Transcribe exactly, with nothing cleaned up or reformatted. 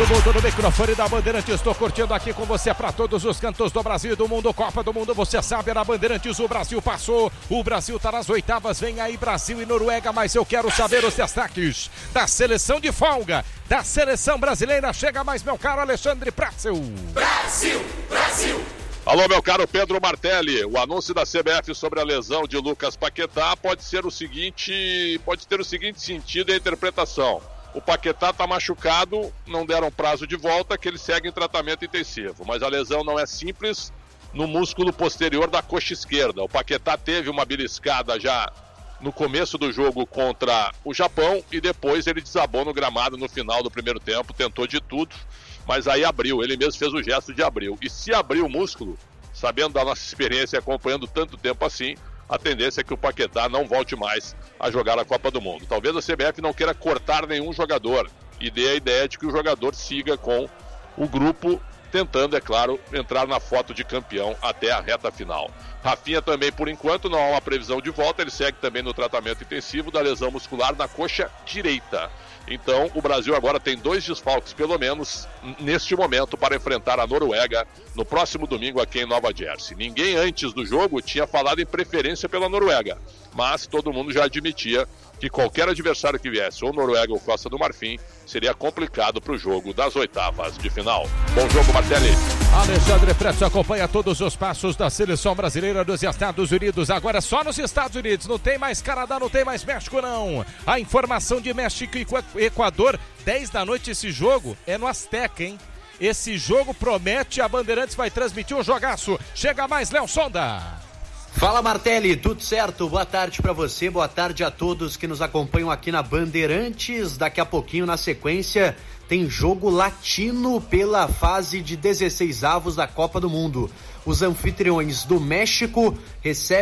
Todo mundo no microfone da Bandeirantes, estou curtindo aqui com você para todos os cantos do Brasil e do mundo. Copa do Mundo, você sabe, na Bandeirantes o Brasil passou, o Brasil está nas oitavas, vem aí Brasil e Noruega, mas eu quero saber os destaques da seleção de folga, da seleção brasileira. Chega mais, meu caro Alexandre Pretzel. Brasil, Brasil. Alô, meu caro Pedro Martelli, o anúncio da C B F sobre a lesão de Lucas Paquetá pode ser o seguinte, pode ter o seguinte sentido e a interpretação. O Paquetá está machucado, não deram prazo de volta, que ele segue em tratamento intensivo. Mas a lesão não é simples no músculo posterior da coxa esquerda. O Paquetá teve uma beliscada já no começo do jogo contra o Japão e depois ele desabou no gramado no final do primeiro tempo, tentou de tudo, mas aí abriu, ele mesmo fez o gesto de abriu. E se abrir o músculo, sabendo da nossa experiência e acompanhando tanto tempo assim, a tendência é que o Paquetá não volte mais a jogar a Copa do Mundo. Talvez a C B F não queira cortar nenhum jogador e dê a ideia de que o jogador siga com o grupo, tentando, é claro, entrar na foto de campeão até a reta final. Rafinha também, por enquanto, não há uma previsão de volta, ele segue também no tratamento intensivo da lesão muscular na coxa direita. Então, o Brasil agora tem dois desfalques, pelo menos, neste momento, para enfrentar a Noruega no próximo domingo aqui em Nova Jersey. Ninguém antes do jogo tinha falado em preferência pela Noruega, mas todo mundo já admitia que qualquer adversário que viesse, ou Noruega ou Costa do Marfim, seria complicado para o jogo das oitavas de final. Bom jogo, Martelli. Alexandre Pretzel acompanha todos os passos da seleção brasileira dos Estados Unidos. Agora só nos Estados Unidos, não tem mais Canadá, não tem mais México, não. A informação de México e Equador, dez da noite esse jogo, é no Azteca, hein? Esse jogo promete, a Bandeirantes vai transmitir um jogaço. Chega mais, Léo Sonda. Fala, Martelli, tudo certo? Boa tarde pra você, boa tarde a todos que nos acompanham aqui na Bandeirantes. Daqui a pouquinho, na sequência, tem jogo latino pela fase de dezesseis avos da Copa do Mundo. Os anfitriões do México recebem